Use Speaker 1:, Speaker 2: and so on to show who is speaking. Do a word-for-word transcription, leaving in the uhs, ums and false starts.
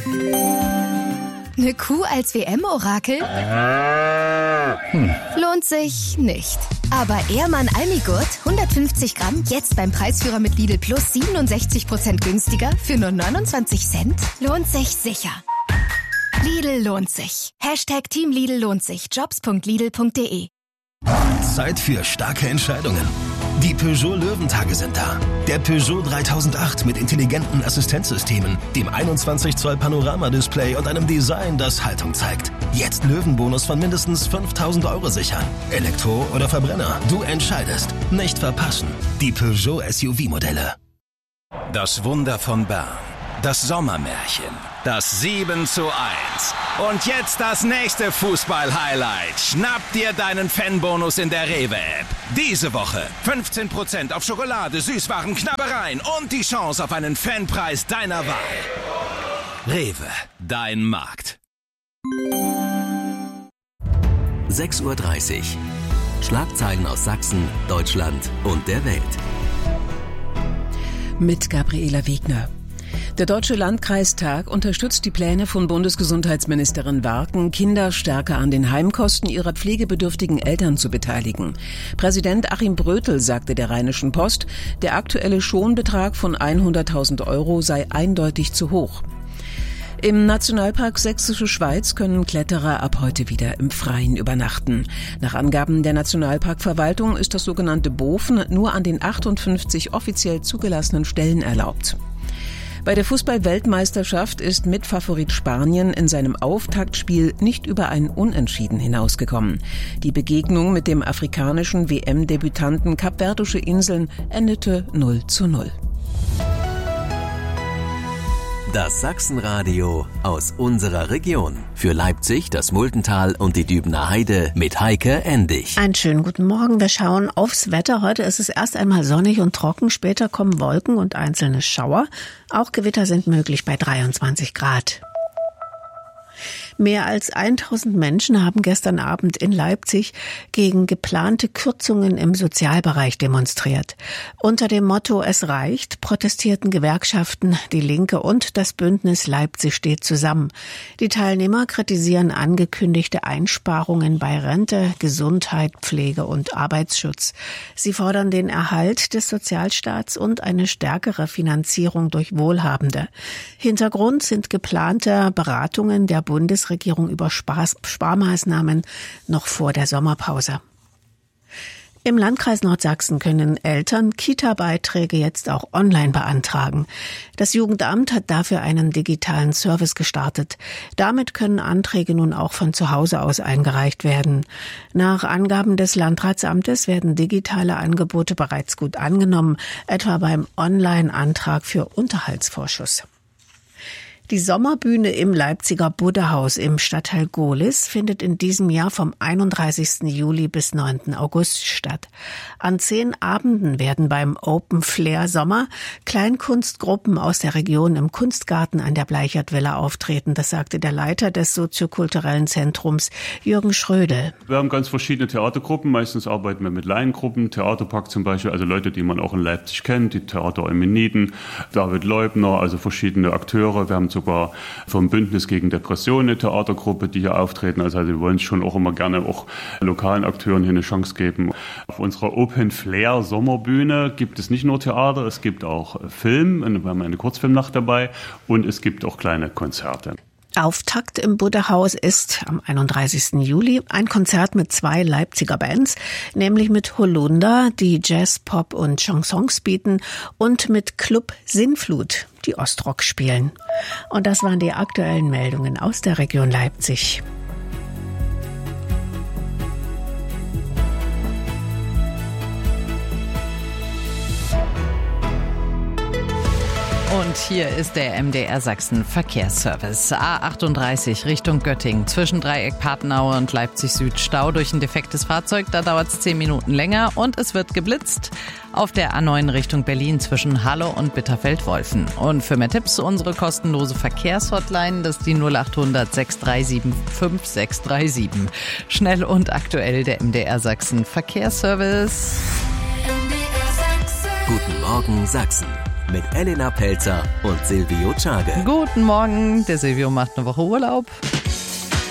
Speaker 1: Eine Kuh als W M-Orakel? Hm. Lohnt sich nicht. Aber Ehrmann Almigurt, hundertfünfzig Gramm, jetzt beim Preisführer mit Lidl Plus siebenundsechzig Prozent günstiger für nur neunundzwanzig Cent? Lohnt sich sicher. Lidl lohnt sich. Hashtag Team Lidl lohnt sich. jobs punkt lidl punkt de.
Speaker 2: Zeit für starke Entscheidungen. Die Peugeot Löwentage sind da. Der Peugeot dreitausendacht mit intelligenten Assistenzsystemen, dem einundzwanzig Zoll Panoramadisplay und einem Design, das Haltung zeigt. Jetzt Löwenbonus von mindestens fünftausend Euro sichern. Elektro oder Verbrenner, du entscheidest. Nicht verpassen. Die Peugeot S U V-Modelle.
Speaker 3: Das Wunder von Bern. Das Sommermärchen. Das sieben zu eins. Und jetzt das nächste Fußball-Highlight. Schnapp dir deinen Fanbonus in der Rewe-App. Diese Woche fünfzehn Prozent auf Schokolade, Süßwaren, Knabbereien und die Chance auf einen Fanpreis deiner Wahl. Rewe, dein Markt.
Speaker 4: sechs Uhr dreißig. Schlagzeilen aus Sachsen, Deutschland und der Welt.
Speaker 5: Mit Gabriela Wegner. Der Deutsche Landkreistag unterstützt die Pläne von Bundesgesundheitsministerin Warken, Kinder stärker an den Heimkosten ihrer pflegebedürftigen Eltern zu beteiligen. Präsident Achim Brötel sagte der Rheinischen Post, der aktuelle Schonbetrag von hunderttausend Euro sei eindeutig zu hoch. Im Nationalpark Sächsische Schweiz können Kletterer ab heute wieder im Freien übernachten. Nach Angaben der Nationalparkverwaltung ist das sogenannte Bofen nur an den achtundfünfzig offiziell zugelassenen Stellen erlaubt. Bei der Fußball-Weltmeisterschaft ist Mitfavorit Spanien in seinem Auftaktspiel nicht über ein Unentschieden hinausgekommen. Die Begegnung mit dem afrikanischen W M-Debütanten Kapverdische Inseln endete null zu null.
Speaker 4: Das Sachsenradio aus unserer Region. Für Leipzig, das Multental und die Dübener Heide mit Heike Endig.
Speaker 6: Einen schönen guten Morgen. Wir schauen aufs Wetter. Heute ist es erst einmal sonnig und trocken. Später kommen Wolken und einzelne Schauer. Auch Gewitter sind möglich bei dreiundzwanzig Grad. Mehr als tausend Menschen haben gestern Abend in Leipzig gegen geplante Kürzungen im Sozialbereich demonstriert. Unter dem Motto "Es reicht" protestierten Gewerkschaften, die Linke und das Bündnis Leipzig steht zusammen. Die Teilnehmer kritisieren angekündigte Einsparungen bei Rente, Gesundheit, Pflege und Arbeitsschutz. Sie fordern den Erhalt des Sozialstaats und eine stärkere Finanzierung durch Wohlhabende. Hintergrund sind geplante Beratungen der Bundesregierung über Spar- Sparmaßnahmen noch vor der Sommerpause. Im Landkreis Nordsachsen können Eltern Kita-Beiträge jetzt auch online beantragen. Das Jugendamt hat dafür einen digitalen Service gestartet. Damit können Anträge nun auch von zu Hause aus eingereicht werden. Nach Angaben des Landratsamtes werden digitale Angebote bereits gut angenommen, etwa beim Online-Antrag für Unterhaltsvorschuss. Die Sommerbühne im Leipziger Buddhahaus im Stadtteil Gohlis findet in diesem Jahr vom einunddreißigsten Juli bis neunten August statt. An zehn Abenden werden beim Open Flair Sommer Kleinkunstgruppen aus der Region im Kunstgarten an der Bleichert-Villa auftreten. Das sagte der Leiter des soziokulturellen Zentrums, Jürgen Schrödel.
Speaker 7: Wir haben ganz verschiedene Theatergruppen. Meistens arbeiten wir mit Laiengruppen. Theaterpark zum Beispiel, also Leute, die man auch in Leipzig kennt, die Theater Eumeniden, David Leubner, also verschiedene Akteure. Wir haben sogar vom Bündnis gegen Depression eine Theatergruppe, die hier auftreten. Also wir wollen schon auch immer gerne auch lokalen Akteuren hier eine Chance geben. Auf unserer Open Flair Sommerbühne gibt es nicht nur Theater, es gibt auch Film. Wir haben eine Kurzfilmnacht dabei und es gibt auch kleine Konzerte.
Speaker 6: Auftakt im Buddhahaus ist am einunddreißigsten Juli ein Konzert mit zwei Leipziger Bands, nämlich mit Holunder, die Jazz, Pop und Chansons bieten, und mit Club Sinnflut, die Ostrock spielen. Und das waren die aktuellen Meldungen aus der Region Leipzig.
Speaker 8: Und hier ist der M D R Sachsen Verkehrsservice. A achtunddreißig Richtung Göttingen. Zwischen Dreieck Papenaue und Leipzig Süd Stau durch ein defektes Fahrzeug. Da dauert es zehn Minuten länger und es wird geblitzt. Auf der A neun Richtung Berlin zwischen Halle und Bitterfeld-Wolfen. Und für mehr Tipps unsere kostenlose Verkehrshotline, das ist die null achthundert sechs drei sieben fünf sechs drei sieben. Schnell und aktuell der M D R Sachsen Verkehrsservice.
Speaker 4: Guten Morgen Sachsen. mit Elena Pelzer und Silvio Czage.
Speaker 8: Guten Morgen, der Silvio macht eine Woche Urlaub.